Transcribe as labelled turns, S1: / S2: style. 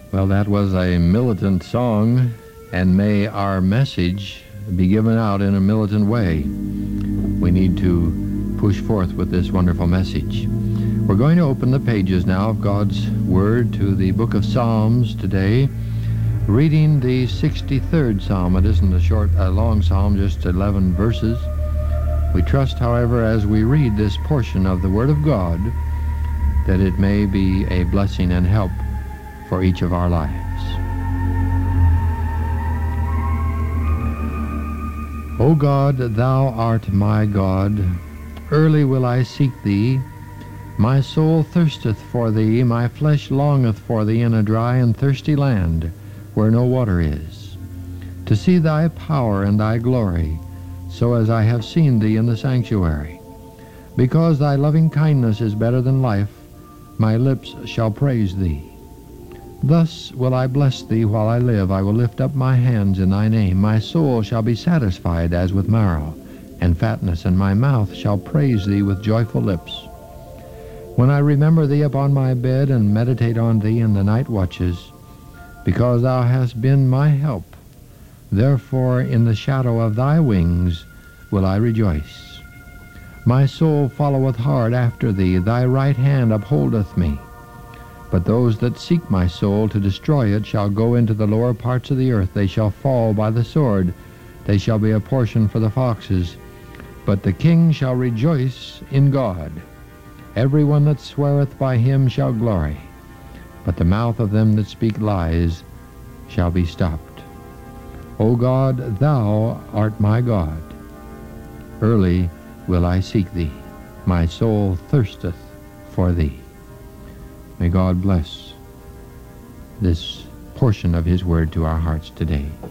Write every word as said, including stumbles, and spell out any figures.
S1: Well, that was a militant song, and may our message be given out in a militant way. We need to push forth with this wonderful message. We're going to open the pages now of God's Word to the book of Psalms today, reading the sixty-third Psalm. It isn't a short, a long psalm, just eleven verses. We trust, however, as we read this portion of the Word of God, that it may be a blessing and help for each of our lives. O God, thou art my God. Early will I seek thee. My soul thirsteth for thee, my flesh longeth for thee in a dry and thirsty land, where no water is, to see thy power and thy glory, so as I have seen thee in the sanctuary. Because thy loving kindness is better than life, my lips shall praise thee. Thus will I bless thee while I live. I will lift up my hands in thy name. My soul shall be satisfied as with marrow and fatness, and my mouth shall praise thee with joyful lips. When I remember thee upon my bed and meditate on thee in the night watches, because thou hast been my help, therefore in the shadow of thy wings will I rejoice. My soul followeth hard after thee. Thy right hand upholdeth me. But those that seek my soul to destroy it shall go into the lower parts of the earth. They shall fall by the sword. They shall be a portion for the foxes. But the king shall rejoice in God. Every one that sweareth by him shall glory. But the mouth of them that speak lies shall be stopped. O God, thou art my God. Early will I seek thee. My soul thirsteth for thee. May God bless this portion of his word to our hearts today.